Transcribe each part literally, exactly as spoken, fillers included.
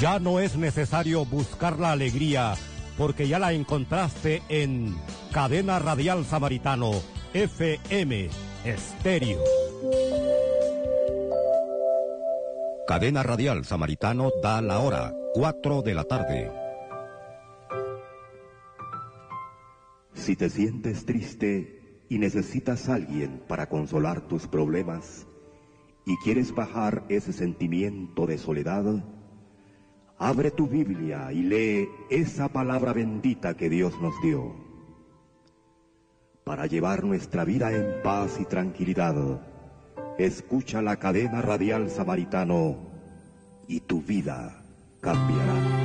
Ya no es necesario buscar la alegría, porque ya la encontraste en Cadena Radial Samaritano, F M Estéreo. Cadena Radial Samaritano da la hora, cuatro de la tarde. Si te sientes triste y necesitas a alguien para consolar tus problemas y quieres bajar ese sentimiento de soledad, abre tu Biblia y lee esa palabra bendita que Dios nos dio. Para llevar nuestra vida en paz y tranquilidad, escucha la Cadena Radial Samaritano y tu vida cambiará.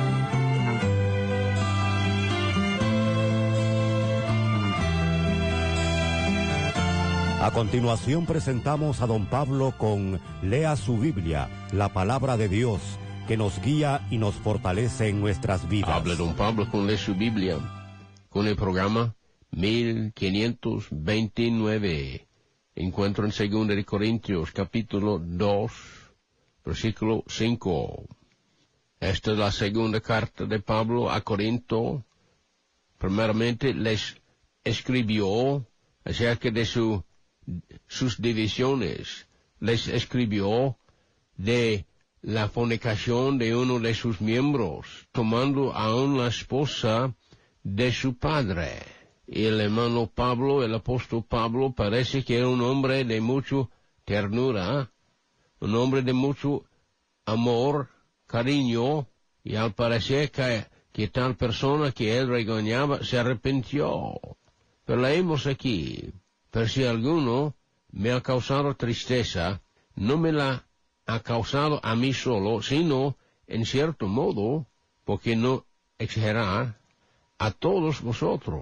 A continuación presentamos a don Pablo con Lea su Biblia, la palabra de Dios, que nos guía y nos fortalece en nuestras vidas. Habla don Pablo con Lea su Biblia, con el programa mil quinientos veintinueve. Encuentro en segunda de Corintios, capítulo dos, versículo cinco. Esta es la segunda carta de Pablo a Corinto. Primeramente les escribió acerca de su sus divisiones, les escribió de la fornicación de uno de sus miembros, tomando aún la esposa de su padre. Y el hermano Pablo, el apóstol Pablo, parece que era un hombre de mucha ternura, un hombre de mucho amor, cariño, y al parecer que, que tal persona que él regañaba se arrepintió. Pero leemos aquí: pero si alguno me ha causado tristeza, no me la ha causado a mí solo, sino, en cierto modo, porque no exagerar, a todos vosotros.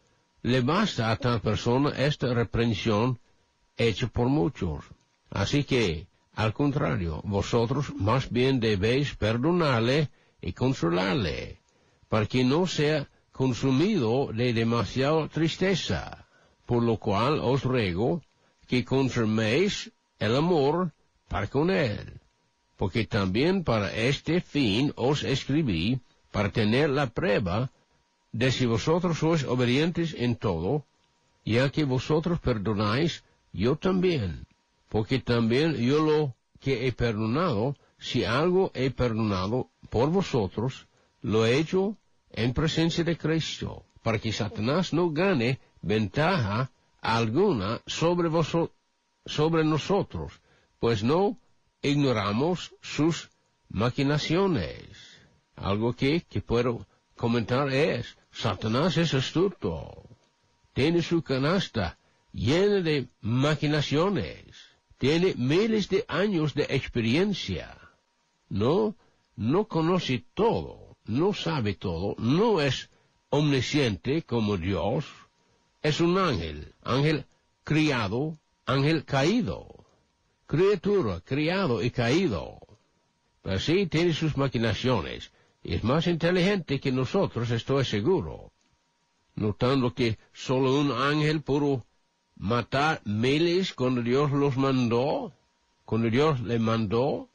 Le basta a tal persona esta reprensión hecha por muchos. Así que, al contrario, vosotros más bien debéis perdonarle y consolarle, para que no sea consumido de demasiada tristeza. Por lo cual os ruego que confirméis el amor para con él, porque también para este fin os escribí, para tener la prueba de si vosotros sois obedientes en todo, ya que vosotros perdonáis, yo también, porque también yo lo que he perdonado, si algo he perdonado por vosotros, lo he hecho en presencia de Cristo, para que Satanás no gane ventaja alguna sobre vosotros, sobre nosotros, pues no ignoramos sus maquinaciones. Algo que, que puedo comentar es, Satanás es astuto, tiene su canasta llena de maquinaciones, tiene miles de años de experiencia, no, no conoce todo, no sabe todo, no es omnisciente como Dios. Es un ángel, ángel criado, ángel caído, criatura, criado y caído. Pero sí tiene sus maquinaciones, y es más inteligente que nosotros, estoy seguro. Notando que solo un ángel pudo matar miles cuando Dios los mandó, cuando Dios le mandó.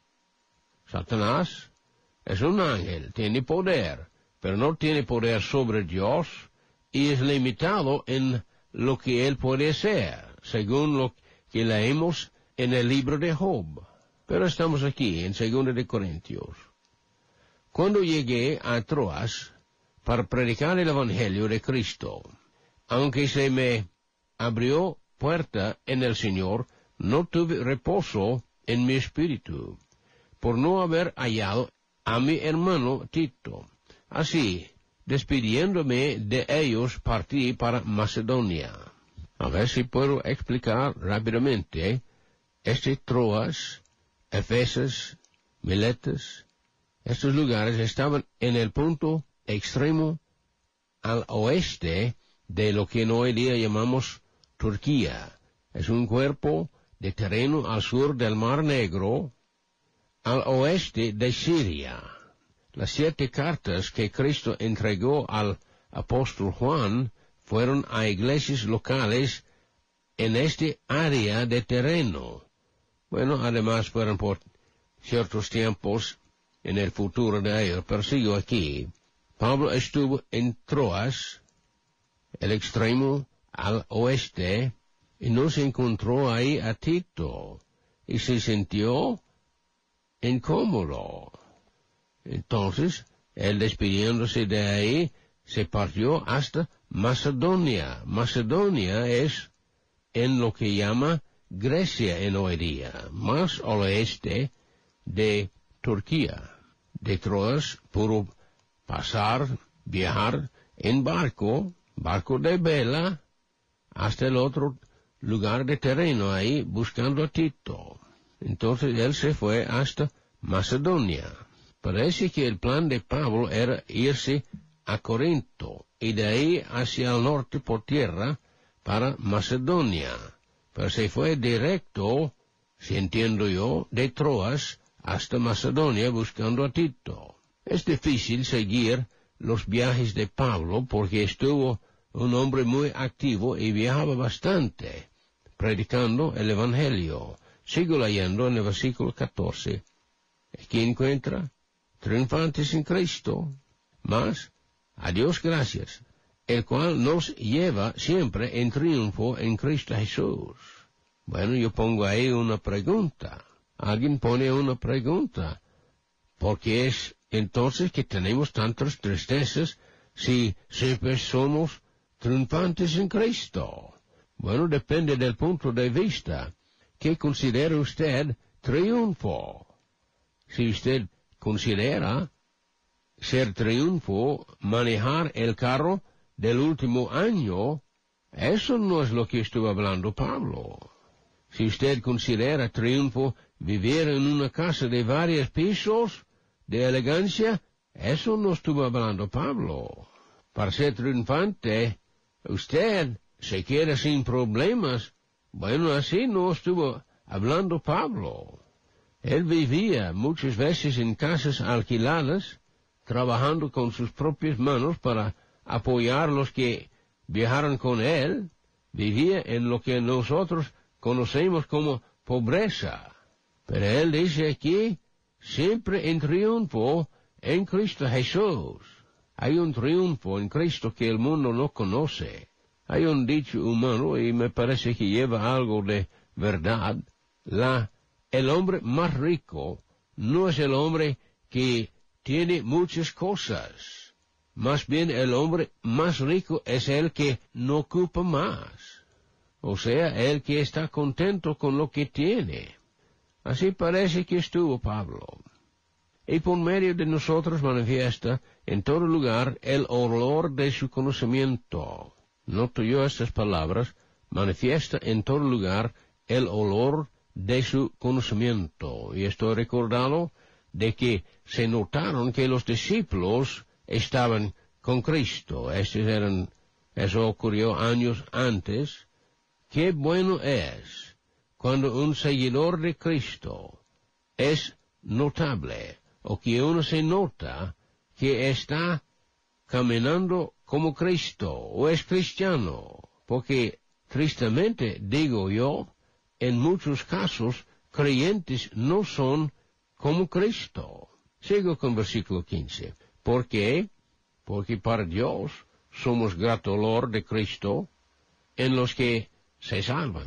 Satanás es un ángel, tiene poder, pero no tiene poder sobre Dios, y es limitado en lo que él puede hacer, según lo que leemos en el libro de Job. Pero estamos aquí, en segunda de Corintios. Cuando llegué a Troas para predicar el Evangelio de Cristo, aunque se me abrió puerta en el Señor, no tuve reposo en mi espíritu, por no haber hallado a mi hermano Tito. Así, despidiéndome de ellos, partí para Macedonia. A ver si puedo explicar rápidamente. Este Troas, Efesas, Miletas, estos lugares estaban en el punto extremo al oeste de lo que hoy día llamamos Turquía. Es un cuerpo de terreno al sur del Mar Negro, al oeste de Siria. Las siete cartas que Cristo entregó al apóstol Juan fueron a iglesias locales en este área de terreno. Bueno, además fueron por ciertos tiempos en el futuro de ellos, pero sigo aquí. Pablo estuvo en Troas, el extremo al oeste, y no se encontró ahí a Tito, y se sintió incómodo. Entonces, él despidiéndose de ahí, se partió hasta Macedonia. Macedonia es en lo que llama Grecia en hoy día, más al oeste de Turquía. De Troas pudo pasar, viajar en barco, barco de vela, hasta el otro lugar de terreno ahí, buscando a Tito. Entonces él se fue hasta Macedonia. Parece que el plan de Pablo era irse a Corinto y de ahí hacia el norte por tierra para Macedonia. Pero se fue directo, si entiendo yo, de Troas hasta Macedonia buscando a Tito. Es difícil seguir los viajes de Pablo porque estuvo un hombre muy activo y viajaba bastante, predicando el Evangelio. Sigo leyendo en el versículo catorce. Aquí encuentra triunfantes en Cristo, mas a Dios gracias, el cual nos lleva siempre en triunfo en Cristo Jesús. Bueno, yo pongo ahí una pregunta. Alguien pone una pregunta. ¿Por qué es entonces que tenemos tantas tristezas si siempre somos triunfantes en Cristo? Bueno, depende del punto de vista. ¿Qué considera usted triunfo? Si usted considera ser triunfo manejar el carro del último año, eso no es lo que estuvo hablando Pablo. Si usted considera triunfo vivir en una casa de varios pisos, de elegancia, eso no estuvo hablando Pablo. Para ser triunfante, usted se queda sin problemas. Bueno, así no estuvo hablando Pablo. Él vivía muchas veces en casas alquiladas, trabajando con sus propias manos para apoyar a los que viajaron con él. Vivía en lo que nosotros conocemos como pobreza. Pero él dice aquí, siempre en triunfo en Cristo Jesús. Hay un triunfo en Cristo que el mundo no conoce. Hay un dicho humano, y me parece que lleva algo de verdad. La, el hombre más rico no es el hombre que tiene muchas cosas. Más bien el hombre más rico es el que no ocupa más. O sea, el que está contento con lo que tiene. Así parece que estuvo Pablo. Y por medio de nosotros manifiesta en todo lugar el olor de su conocimiento. Noto yo estas palabras, manifiesta en todo lugar el olor de su conocimiento. Y estoy recordado de que se notaron que los discípulos estaban con Cristo. Estos eran, eso ocurrió años antes. Qué bueno es cuando un seguidor de Cristo es notable, o que uno se nota que está caminando como Cristo, o es cristiano, porque tristemente digo yo, en muchos casos, creyentes no son como Cristo. Sigo con versículo quince. ¿Por qué? Porque para Dios somos grato olor de Cristo en los que se salvan,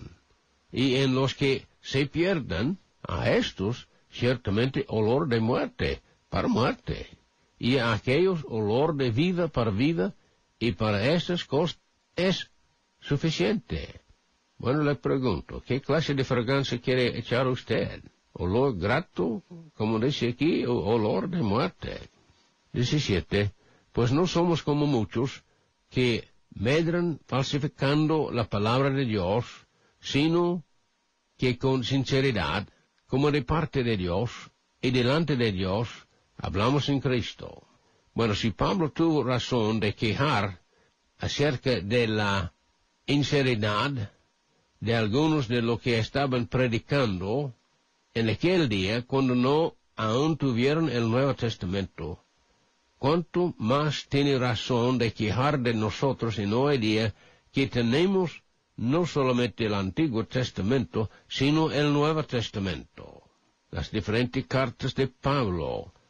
y en los que se pierdan, a estos ciertamente olor de muerte para muerte, y a aquellos olor de vida para vida, y para estas cosas es suficiente. Bueno, le pregunto, ¿qué clase de fragancia quiere echar usted? ¿Olor grato, como dice aquí, o olor de muerte? diecisiete. Pues no somos como muchos que medran falsificando la palabra de Dios, sino que con sinceridad, como de parte de Dios y delante de Dios, hablamos en Cristo. Bueno, si Pablo tuvo razón de quejar acerca de la insinceridad de algunos de los que estaban predicando en aquel día, cuando no aún tuvieron el Nuevo Testamento, ¿cuánto más tiene razón de quejar de nosotros en hoy día que tenemos no solamente el Antiguo Testamento, sino el Nuevo Testamento? Las diferentes cartas de Pablo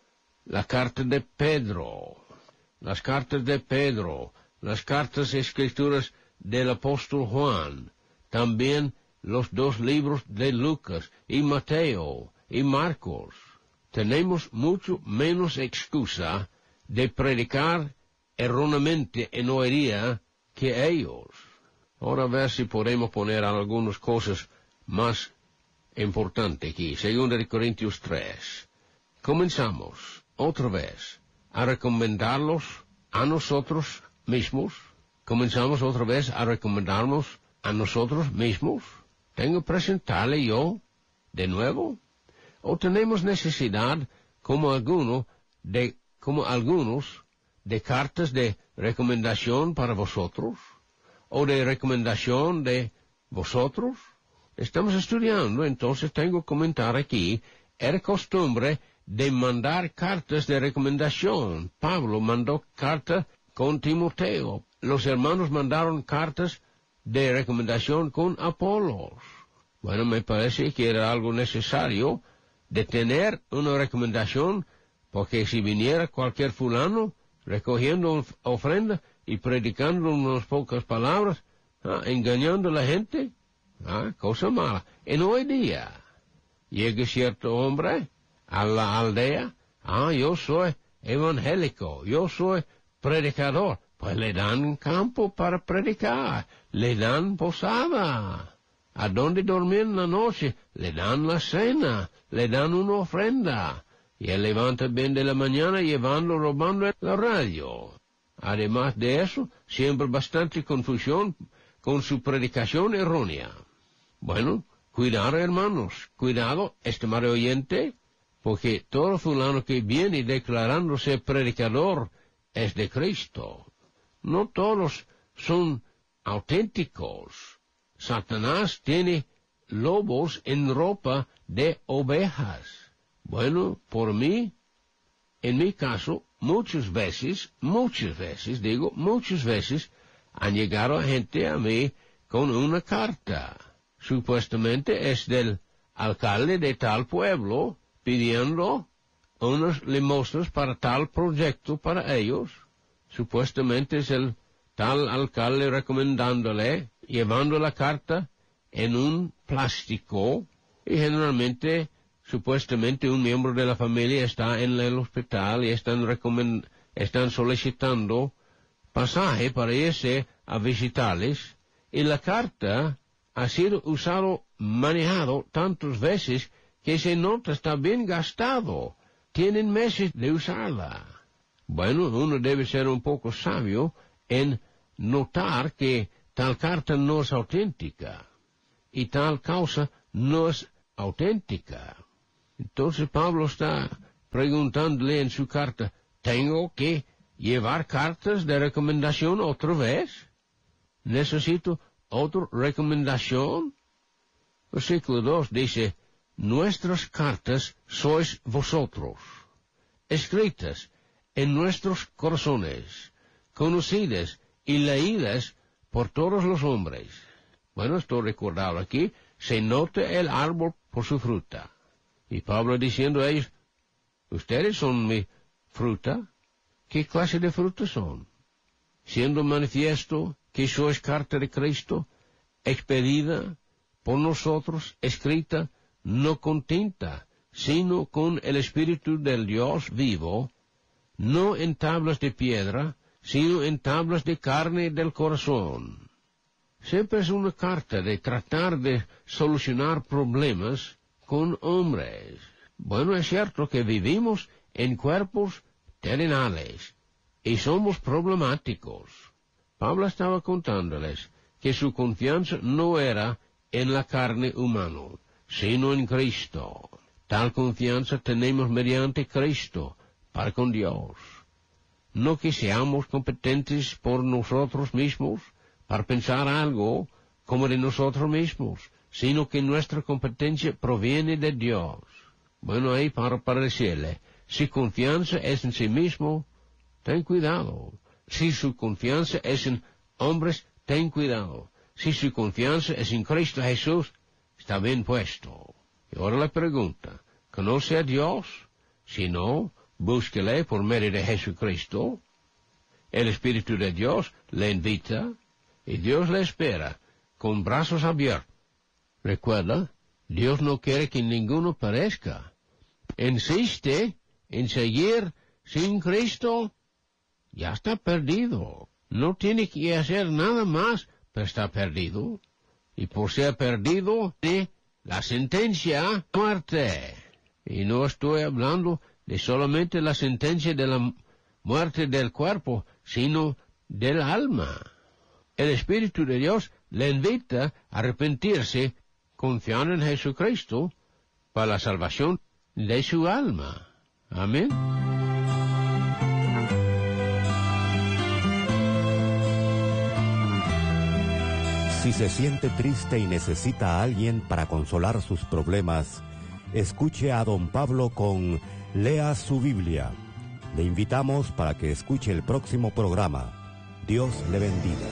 la carta de Pedro, las cartas de Pedro, las cartas escrituras del apóstol Juan, también los dos libros de Lucas y Mateo y Marcos. Tenemos mucho menos excusa de predicar erróneamente en oiría que ellos. Ahora a ver si podemos poner algunas cosas más importantes aquí. Segunda de Corintios tres. Comenzamos otra vez a recomendarlos a nosotros mismos. Comenzamos otra vez a recomendarnos a nosotros mismos. ¿Tengo que presentarle yo de nuevo? ¿O tenemos necesidad, como alguno, de, como algunos, de cartas de recomendación para vosotros? ¿O de recomendación de vosotros? Estamos estudiando, entonces tengo que comentar aquí, era costumbre de mandar cartas de recomendación. Pablo mandó carta con Timoteo. Los hermanos mandaron cartas de recomendación con Apolos. Bueno, me parece que era algo necesario de tener una recomendación, porque si viniera cualquier fulano recogiendo ofrenda y predicando unas pocas palabras, ah, engañando a la gente, ah, cosa mala. En hoy día llega cierto hombre a la aldea, ah, yo soy evangélico, yo soy predicador, pues le dan campo para predicar, le dan posada, a dónde dormir en la noche, le dan la cena, le dan una ofrenda, y él levanta bien de la mañana llevando, robando la radio. Además de eso, siempre bastante confusión con su predicación errónea. Bueno, cuidado hermanos, cuidado, estimado oyente, porque todo fulano que viene declarándose predicador es de Cristo. No todos son auténticos. Satanás tiene lobos en ropa de ovejas. Bueno, por mí, en mi caso, muchas veces, muchas veces, digo, muchas veces, han llegado gente a mí con una carta. Supuestamente es del alcalde de tal pueblo, pidiendo unas limosnas para tal proyecto para ellos. Supuestamente es el tal alcalde recomendándole, llevando la carta en un plástico, y generalmente, supuestamente un miembro de la familia está en el hospital y están, recomend- están solicitando pasaje para irse a visitarles, y la carta ha sido usado, manejado tantas veces que se nota está bien gastado. Tienen meses de usarla. Bueno, uno debe ser un poco sabio en notar que tal carta no es auténtica y tal causa no es auténtica. Entonces Pablo está preguntándole en su carta, ¿tengo que llevar cartas de recomendación otra vez? ¿Necesito otra recomendación? Versículo dos dice, nuestras cartas sois vosotros, escritas en nuestros corazones, conocidas y leídas por todos los hombres. Bueno, esto recordado aquí, se nota el árbol por su fruta. Y Pablo diciendo a ellos, ustedes son mi fruta. ¿Qué clase de fruta son? Siendo manifiesto que sois carta de Cristo, expedida por nosotros, escrita, no con tinta, sino con el Espíritu del Dios vivo, no en tablas de piedra, sino en tablas de carne del corazón. Siempre es una carta de tratar de solucionar problemas con hombres. Bueno, es cierto que vivimos en cuerpos terrenales y somos problemáticos. Pablo estaba contándoles que su confianza no era en la carne humana, sino en Cristo. Tal confianza tenemos mediante Cristo para con Dios. No que seamos competentes por nosotros mismos para pensar algo como de nosotros mismos, sino que nuestra competencia proviene de Dios. Bueno, ahí para, para decirle, si confianza es en sí mismo, ten cuidado. Si su confianza es en hombres, ten cuidado. Si su confianza es en Cristo Jesús, está bien puesto. Y ahora la pregunta, ¿conoce a Dios? Si no, búsquele por medio de Jesucristo. El Espíritu de Dios le invita y Dios le espera con brazos abiertos. Recuerda, Dios no quiere que ninguno perezca. Insiste en seguir sin Cristo, ya está perdido. No tiene que hacer nada más, pero está perdido. Y por ser perdido, tiene la sentencia muerte. Y no estoy hablando de solamente la sentencia de la muerte del cuerpo, sino del alma. El Espíritu de Dios le invita a arrepentirse, confiando en Jesucristo, para la salvación de su alma. Amén. Si se siente triste y necesita a alguien para consolar sus problemas, escuche a don Pablo con Lea su Biblia. Le invitamos para que escuche el próximo programa. Dios le bendiga.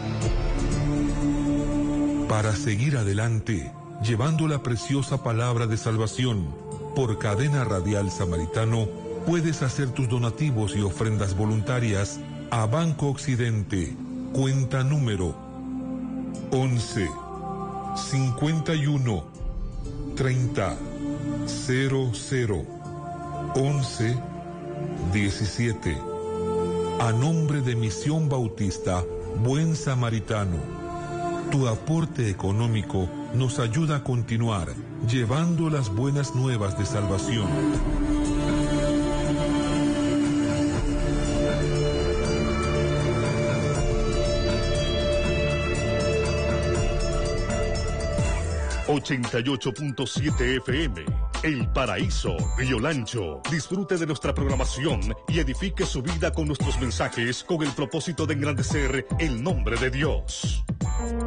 Para seguir adelante, llevando la preciosa palabra de salvación por Cadena Radial Samaritano, puedes hacer tus donativos y ofrendas voluntarias a Banco Occidente, cuenta número once, cincuenta y uno, treinta, cero cero, once, diecisiete. A nombre de Misión Bautista Buen Samaritano, tu aporte económico nos ayuda a continuar llevando las buenas nuevas de salvación. ochenta y ocho punto siete F M, El Paraíso, Río Lancho. Disfrute de nuestra programación y edifique su vida con nuestros mensajes con el propósito de engrandecer el nombre de Dios.